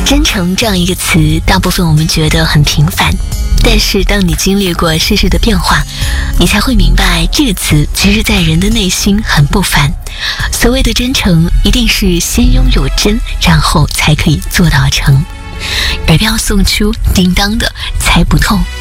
真诚这样一个词，大部分我们觉得很平凡，但是当你经历过世事的变化，你才会明白这个词其实在人的内心很不凡。所谓的真诚，一定是先拥有真，然后才可以做到诚。而不要送出叮当的猜不透。